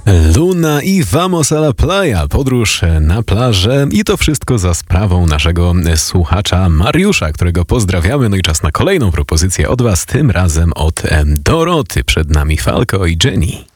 Luna i Vamos a la playa, podróż na plażę i to wszystko za sprawą naszego słuchacza Mariusza, którego pozdrawiamy. No i czas na kolejną propozycję od Was, tym razem od Doroty. Przed nami Falco i Jenny.